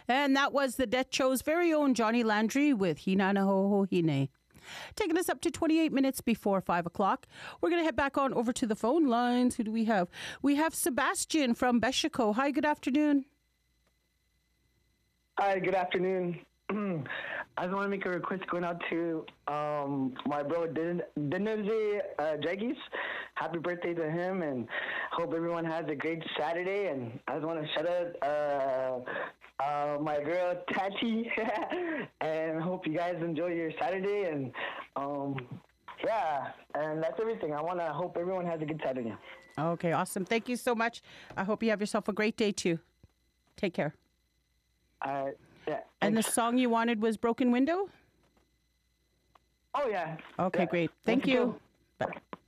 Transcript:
And that was the Death Show's very own Johnny Landry with Hinana Ho Ho Hine. Taking us up to 28 minutes before 5 o'clock. We're going to head back on over to the phone lines. Who do we have? We have Sebastian from Beshico. Hi, good afternoon. Hi, good afternoon. I just want to make a request going out to my bro Dinazi Jaggies. Happy birthday to him, and hope everyone has a great Saturday. And I just want to shout out my girl Tati, and hope you guys enjoy your Saturday. And yeah, and that's everything. I want to hope everyone has a good Saturday. Okay, awesome. Thank you so much. I hope you have yourself a great day too. Take care. Yeah. And the song you wanted was Broken Window? Oh, yeah. Okay, yeah. great. Thank you. Bye.